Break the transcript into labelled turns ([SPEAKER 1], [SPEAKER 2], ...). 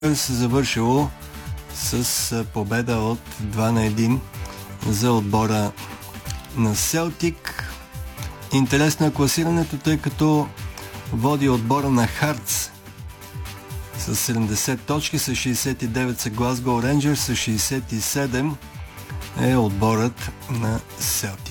[SPEAKER 1] се завършило с победа от 2-1 за отбора на Селтик. Интересно е класирането, тъй като води отбора на Хартс с 70 точки, с 69 са Глазго Рейнджърс, с 67 е отборът на Селтик.